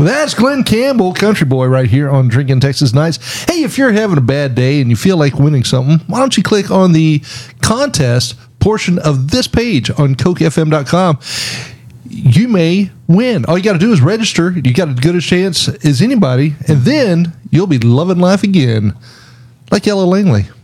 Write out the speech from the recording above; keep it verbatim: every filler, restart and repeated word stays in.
That's Glenn Campbell, country boy, right here on Drinking Texas Nights. Hey, if you're having a bad day and you feel like winning something, why don't you click on the contest portion of this page on coke f m dot com? You may win. All you got to do is register. You got as good a chance as anybody, and then you'll be loving life again, like Ella Langley.